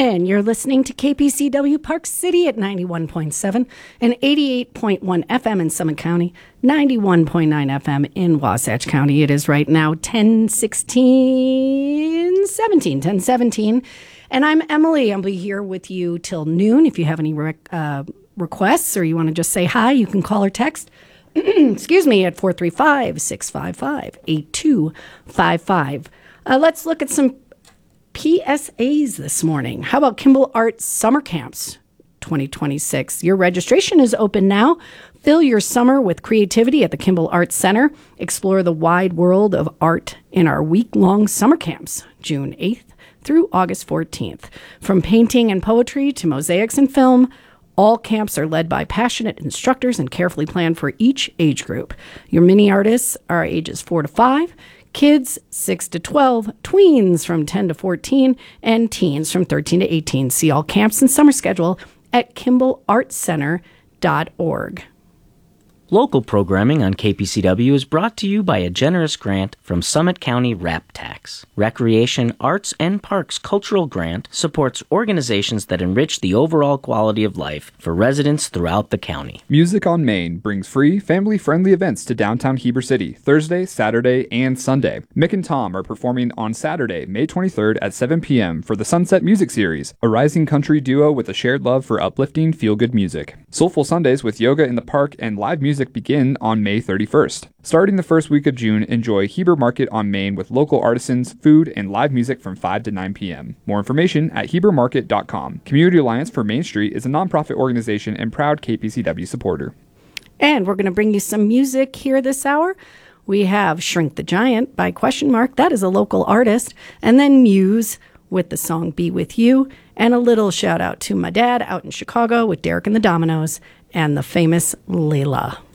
And you're listening to KPCW Park City at 91.7 and 88.1 FM in Summit County, 91.9 FM in Wasatch County. It is right now 10:17. And I'm Emily. I'll be here with you till noon. If you have any requests or you want to just say hi, you can call or text. Excuse me, at 435-655-8255. Let's look at some PSAs this morning. How about Kimball Arts Summer Camps 2026? Your registration is open now. Fill your summer with creativity at the Kimball Arts Center. Explore the wide world of art in our week-long summer camps, June 8th through August 14th. From painting and poetry to mosaics and film, all camps are led by passionate instructors and carefully planned for each age group. Your mini artists are ages 4 to 5, kids 6 to 12, tweens from 10 to 14, and teens from 13 to 18. See all camps and summer schedule at kimballartscenter.org. Local programming on KPCW is brought to you by a generous grant from Summit County RAP Tax. Recreation, Arts, and Parks Cultural Grant supports organizations that enrich the overall quality of life for residents throughout the county. Music on Main brings free, family-friendly events to downtown Heber City, Thursday, Saturday, and Sunday. Mick and Tom are performing on Saturday, May 23rd at 7 p.m. for the Sunset Music Series, a rising country duo with a shared love for uplifting, feel-good music. Soulful Sundays with yoga in the park and live music begin on May 31st. Starting the first week of June, enjoy Heber Market on Main with local artisans, food, and live music from 5 to 9 p.m. More information at hebermarket.com. Community Alliance for Main Street is a nonprofit organization and proud KPCW supporter. And we're going to bring you some music here this hour. We have Shrink the Giant by Question Mark. That is a local artist. And then Muse with the song Be With You. And a little shout out to my dad out in Chicago with Derek and the Dominoes and the famous Layla.